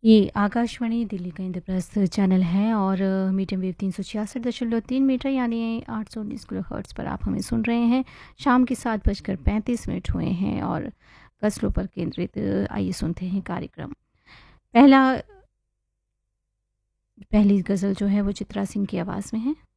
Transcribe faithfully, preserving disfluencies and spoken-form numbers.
ये आकाशवाणी दिल्ली का इंद्रप्रस्थ चैनल है और मीडियम वेव तीन सौ छियासठ दशमलव तीन मीटर यानी आठ सौ उन्नीस किलो हर्ट्ज़ पर आप हमें सुन रहे हैं। शाम के सात बजकर पैंतीस मिनट हुए हैं और गज़लों पर केंद्रित आइए सुनते हैं कार्यक्रम। पहला पहली गज़ल जो है वो चित्रा सिंह की आवाज़ में है।